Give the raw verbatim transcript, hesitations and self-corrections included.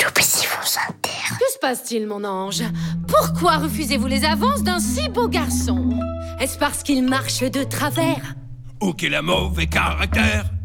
baisser vos intérêts. Que se passe-t-il, mon ange? Pourquoi refusez-vous les avances d'un si beau garçon? Est-ce parce qu'il marche de travers? Ou qu'il a mauvais caractère?